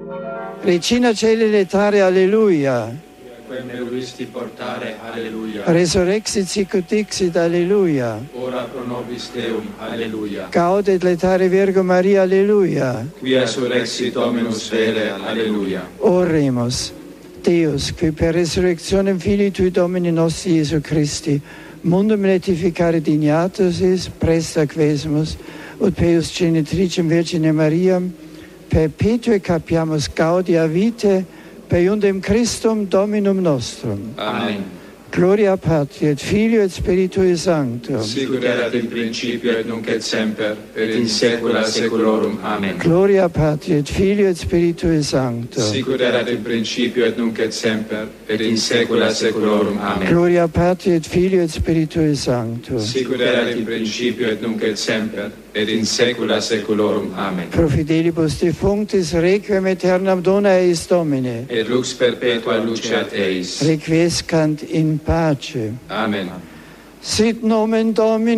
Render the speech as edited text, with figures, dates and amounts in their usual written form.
Regina Caeli letare, alleluia. Quem meruisti portare, alleluia. Resurrexit sicut dixit, alleluia. Ora pro nobis Deum, alleluia. Gaudet letare Virgo Maria, alleluia. Quia surrexit Dominus vere, alleluia. Oremus. Deus, qui per resurrectionem Filii Tui Domini nostri Iesu Christi, mundum letificare dignatus is, presta quesemus, ut peus genitricem Virgine Mariam, perpetue capiamus gaudia vitae, per iundem Christum Dominum nostrum. Amen. Gloria Patri et Filio et Spiritui Sancto. Sicut erat in principio et nunc et semper, et in saecula saeculorum. Amen. Gloria Patri et Filio et Spiritui Sancto. Sicut erat in principio et nunc et semper, et in saecula saeculorum. Amen. Gloria Patri et Filio et Spiritui Sancto. Sicut erat in principio et nunc et semper, et in saecula saeculorum. Amen. Pro fidelibus defunctis requiem aeternam dona eis Domine. Et lux perpetua luceat eis. Requiescant in pace. Amen. Sit nomen Domini.